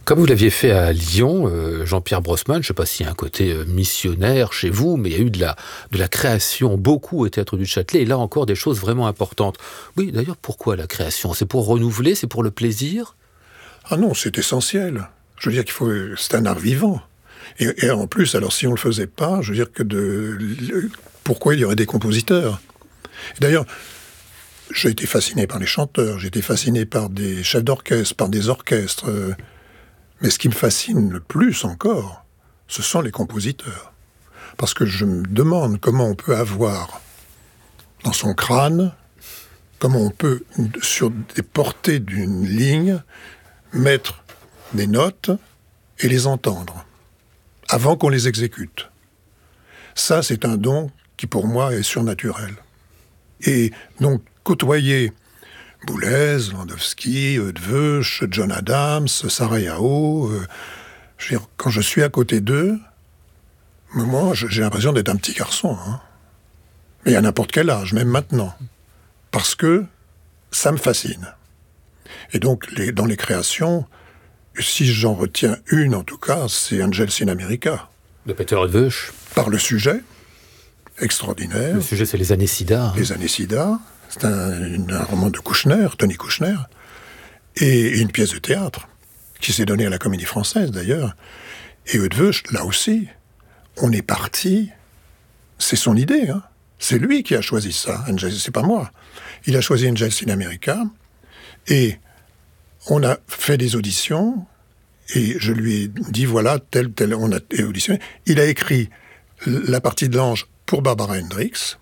Comme vous l'aviez fait à Lyon, Jean-Pierre Brosman, je ne sais pas s'il y a un côté missionnaire chez vous, mais il y a eu de la création, beaucoup au Théâtre du Châtelet, et là encore des choses vraiment importantes. Oui, d'ailleurs, pourquoi la création? C'est pour renouveler, c'est pour le plaisir? Ah non, c'est essentiel. Je veux dire c'est un art vivant. Et en plus, alors si on ne le faisait pas, je veux dire pourquoi il y aurait des compositeurs? Et d'ailleurs, j'ai été fasciné par les chanteurs, j'ai été fasciné par des chefs d'orchestre, par des orchestres. Mais ce qui me fascine le plus encore, ce sont les compositeurs. Parce que je me demande comment on peut avoir dans son crâne, comment on peut, sur des portées d'une ligne, mettre des notes et les entendre, avant qu'on les exécute. Ça, c'est un don qui, pour moi, est surnaturel. Et donc, côtoyer Boulez, Landowski, Eötvös, John Adams, Sarah Yao. Quand je suis à côté d'eux, moi, j'ai l'impression d'être un petit garçon. Mais à n'importe quel âge, même maintenant. Parce que ça me fascine. Et donc, dans les créations, si j'en retiens une, en tout cas, c'est Angels in America. De Peter Eötvös. Par le sujet, extraordinaire. Le sujet, c'est les années SIDA. Les années SIDA. C'est un roman de Kouchner, Tony Kouchner, et une pièce de théâtre, qui s'est donnée à la Comédie Française, d'ailleurs. Et Eötvös, là aussi, on est parti, c'est son idée, c'est lui qui a choisi ça, c'est pas moi. Il a choisi Angels in America, et on a fait des auditions, et je lui ai dit, voilà, tel, on a auditionné. Il a écrit la partie de l'ange pour Barbara Hendricks.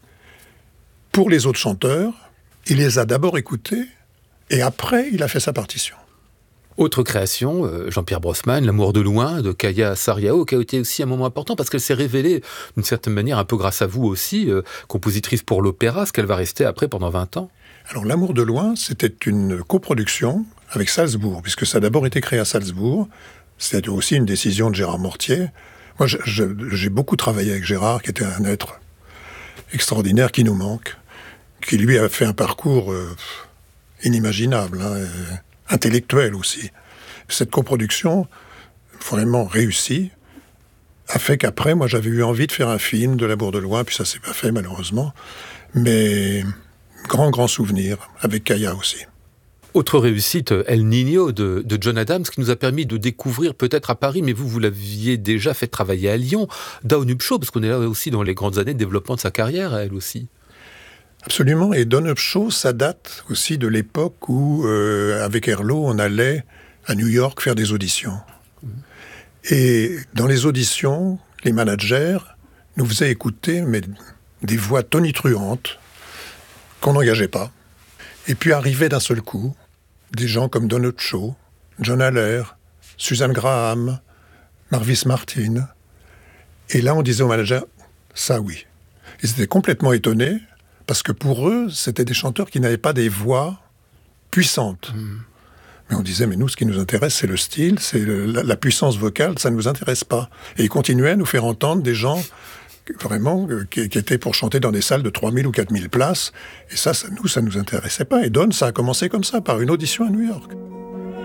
Pour les autres chanteurs, il les a d'abord écoutés, et après, il a fait sa partition. Autre création, Jean-Pierre Brosman, L'amour de loin, de Kaya Sarriao, qui a été aussi un moment important, parce qu'elle s'est révélée, d'une certaine manière, un peu grâce à vous aussi, compositrice pour l'opéra, ce qu'elle va rester après pendant 20 ans. Alors, L'amour de loin, c'était une coproduction avec Salzbourg, puisque ça a d'abord été créé à Salzbourg. C'était aussi une décision de Gérard Mortier. Moi, j'ai beaucoup travaillé avec Gérard, qui était un être extraordinaire qui nous manque, qui lui a fait un parcours inimaginable, intellectuel aussi. Cette coproduction, vraiment réussie, a fait qu'après, moi j'avais eu envie de faire un film de L'amour de loin, puis ça s'est pas fait malheureusement, mais grand souvenir, avec Kaya aussi. Autre réussite, El Niño de John Adams, qui nous a permis de découvrir peut-être à Paris, mais vous l'aviez déjà fait travailler à Lyon, Dawn Upshaw, parce qu'on est là aussi dans les grandes années de développement de sa carrière, elle aussi. Absolument, et Dawn Upshaw, ça date aussi de l'époque où, avec Herlot, on allait à New York faire des auditions. Et dans les auditions, les managers nous faisaient écouter des voix tonitruantes qu'on n'engageait pas. Et puis arrivaient d'un seul coup des gens comme Dawn Upshaw, John Haller, Suzanne Graham, Marvis Martin. Et là, on disait aux managers, ça oui. Ils étaient complètement étonnés, parce que pour eux, c'était des chanteurs qui n'avaient pas des voix puissantes. Mais on disait, mais nous, ce qui nous intéresse, c'est le style, c'est la puissance vocale, ça ne nous intéresse pas. Et ils continuaient à nous faire entendre des gens vraiment qui étaient pour chanter dans des salles de 3000 ou 4000 places. Et ça nous intéressait pas. Et Dawn, ça a commencé comme ça, par une audition à New York.